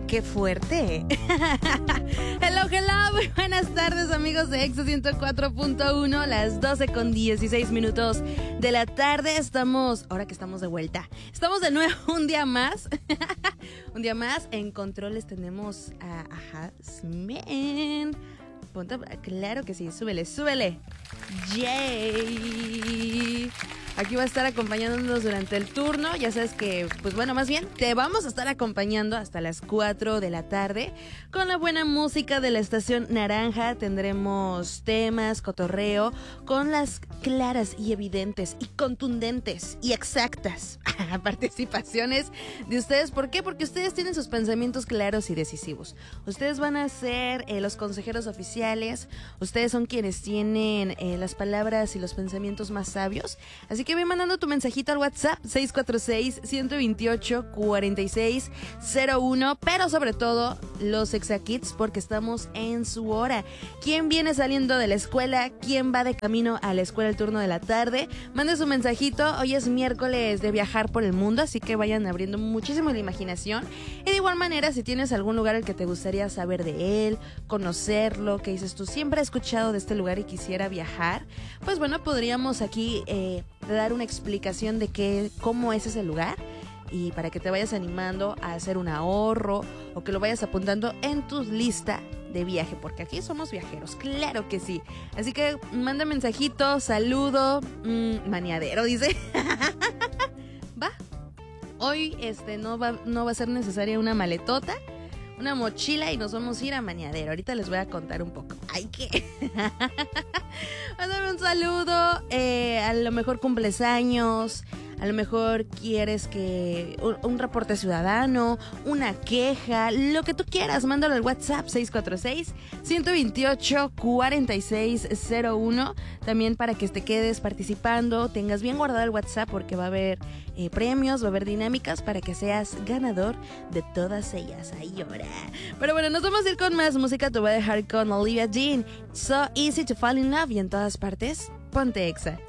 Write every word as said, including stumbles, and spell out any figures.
qué fuerte. Hello, hello, muy buenas tardes amigos de Exa ciento cuatro punto uno, las doce con dieciséis minutos de la tarde. Estamos, ahora que estamos de vuelta, estamos de nuevo un día más. Un día más, en controles tenemos a, a Jasmine. Ponte, claro que sí, súbele, súbele. Yay. Aquí va a estar acompañándonos durante el turno. Ya sabes que, pues bueno, más bien te vamos a estar acompañando hasta las cuatro de la tarde con la buena música de la estación Naranja. Tendremos temas, cotorreo, con las claras y evidentes y contundentes y exactas participaciones de ustedes. ¿Por qué? Porque ustedes tienen sus pensamientos claros y decisivos. Ustedes van a ser eh, los consejeros oficiales. Ustedes son quienes tienen eh, las palabras y los pensamientos más sabios. Así que ve mandando tu mensajito al WhatsApp seis cuatro seis, uno dos ocho, cuatro seis cero uno, pero sobre todo los Exa Kids, porque estamos en su hora. ¿Quién viene saliendo de la escuela? ¿Quién va de camino a la escuela el turno de la tarde? Mande su mensajito. Hoy es miércoles de viajar por el mundo, así que vayan abriendo muchísimo la imaginación. Y de igual manera, si tienes algún lugar al que te gustaría saber de él, conocerlo, que dices tú, siempre he escuchado de este lugar y quisiera viajar, pues bueno, podríamos aquí eh, dar una explicación de qué, cómo es ese lugar, y para que te vayas animando a hacer un ahorro o que lo vayas apuntando en tu lista de viaje, porque aquí somos viajeros, claro que sí. Así que manda mensajito, saludo, mmm, maniadero, dice. Va. Hoy este no va, no va a ser necesaria una maletota, una mochila, y nos vamos a ir a Maniadero. Ahorita les voy a contar un poco. ¡Ay, qué! Mándame un saludo, eh, a lo mejor cumples años, a lo mejor quieres que un, un reporte ciudadano, una queja, lo que tú quieras, mándalo al WhatsApp seis cuatro seis, uno dos ocho, cuatro seis cero uno, también para que te quedes participando, tengas bien guardado el WhatsApp, porque va a haber eh, premios, va a haber dinámicas para que seas ganador de todas ellas. Ay, ahora. Pero bueno, nos vamos a ir con más música. Te voy a dejar con Olivia Dean, So Easy to Fall in Love, y en todas partes, ponte Exa.